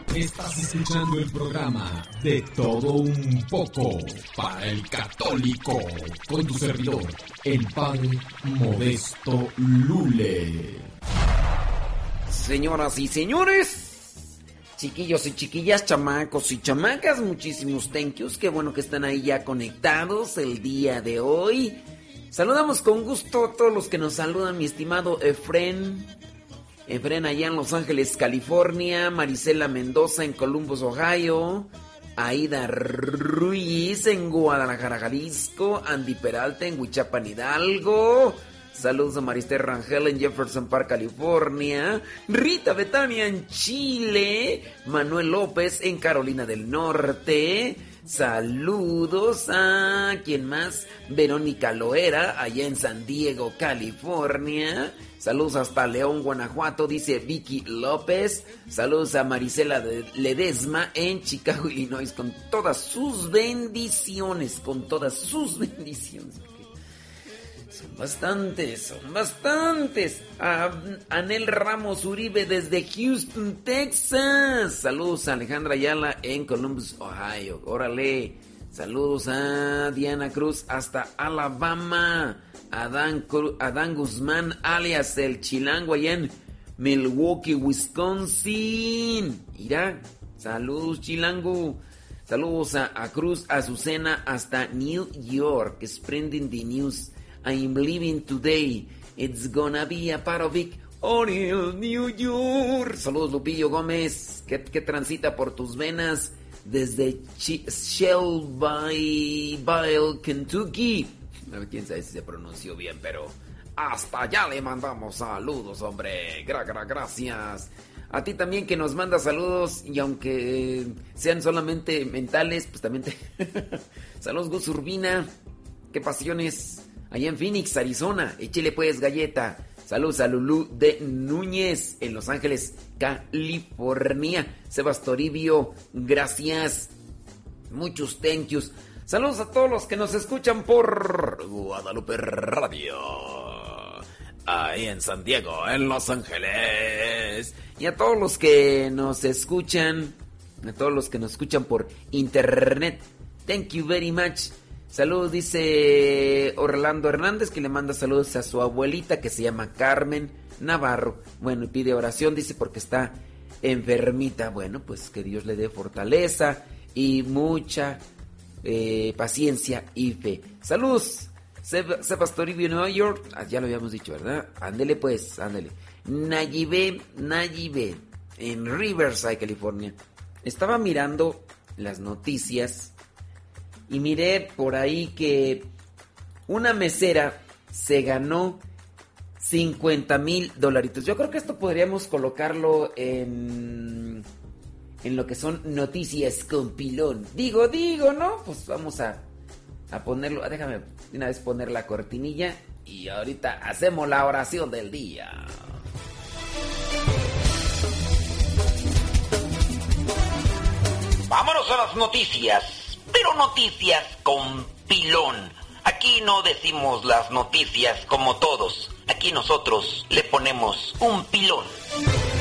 Estás escuchando el programa De Todo Un Poco para el Católico, con tu servidor, el Padre Modesto Lule. Señoras y señores, chiquillos y chiquillas, chamacos y chamacas, muchísimos thank yous. Qué bueno que están ahí ya conectados el día de hoy. Saludamos con gusto a todos los que nos saludan, mi estimado Efren allá en Los Ángeles, California, Marisela Mendoza en Columbus, Ohio, Aida Ruiz en Guadalajara, Jalisco, Andy Peralta en Huichapan, Hidalgo. Saludos a Marister Rangel en Jefferson Park, California, Rita Betania en Chile, Manuel López en Carolina del Norte. Saludos a ¿quién más? Verónica Loera allá en San Diego, California. Saludos hasta León, Guanajuato, dice Vicky López. Saludos a Marisela Ledesma en Chicago, Illinois, con todas sus bendiciones, Son bastantes. A Anel Ramos Uribe desde Houston, Texas. Saludos a Alejandra Ayala en Columbus, Ohio. Órale. Saludos a Diana Cruz hasta Alabama. Adán Guzmán alias el Chilango allá en Milwaukee, Wisconsin. Mira, saludos Chilango. Saludos a Cruz Azucena hasta New York. Spreading the news. I'm leaving today. It's gonna be a part of it. Oriel, New York. Saludos Lupillo Gómez, que transita por tus venas desde Shelbyville, Kentucky. A ver, quién sabe si se pronunció bien, pero hasta allá le mandamos saludos, hombre. Gracias. A ti también que nos manda saludos, y aunque sean solamente mentales, pues también te... Saludos Gus Urbina. Qué pasiones. Allá en Phoenix, Arizona, échele pues galleta. Saludos a Lulú de Núñez en Los Ángeles, California. Sebas Toribio, gracias. Muchos thank yous. Saludos a todos los que nos escuchan por Guadalupe Radio, ahí en San Diego, en Los Ángeles. Y a todos los que nos escuchan, por internet. Thank you very much. Saludos, dice Orlando Hernández, que le manda saludos a su abuelita que se llama Carmen Navarro. Bueno, y pide oración, dice, porque está enfermita. Bueno, pues que Dios le dé fortaleza y mucha paciencia y fe. Saludos, Sebas Toribio, Nueva York. Ya lo habíamos dicho, ¿verdad? Ándele pues, ándele. Nayibe, en Riverside, California. Estaba mirando las noticias y miré por ahí que una mesera se ganó $50,000. Yo creo que esto podríamos colocarlo en lo que son noticias con pilón. Digo, ¿no? Pues vamos a ponerlo. Déjame de una vez poner la cortinilla y ahorita hacemos la oración del día. Vámonos a las noticias. Pero noticias con pilón. Aquí no decimos las noticias como todos. Aquí nosotros le ponemos un pilón.